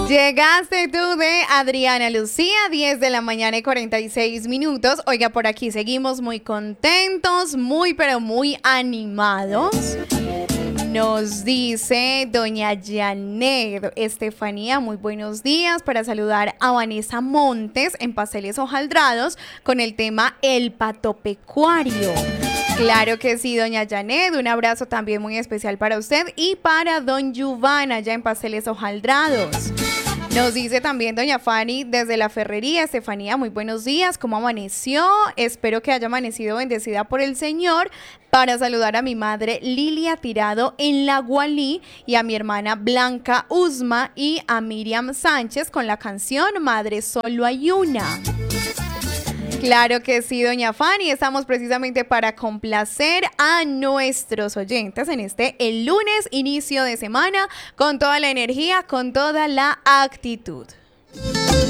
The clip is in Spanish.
Llegaste tú de Adriana Lucía, 10 de la mañana y 46 minutos. Oiga, por aquí seguimos muy contentos, muy pero muy animados. Nos dice doña Janet Estefanía, muy buenos días, para saludar a Vanessa Montes en Pasteles Hojaldrados con el tema El Pato Pecuario. Claro que sí, doña Janet, un abrazo también muy especial para usted y para don Giovanna ya en Pasteles Hojaldrados. Nos dice también doña Fanny desde la Ferrería. Estefanía, muy buenos días, ¿cómo amaneció? Espero que haya amanecido bendecida por el Señor. Para saludar a mi madre Lilia Tirado en La Gualí y a mi hermana Blanca Usma y a Miriam Sánchez con la canción Madre Solo Hay Una. Claro que sí, doña Fanny, estamos precisamente para complacer a nuestros oyentes en el lunes, inicio de semana, con toda la energía, con toda la actitud.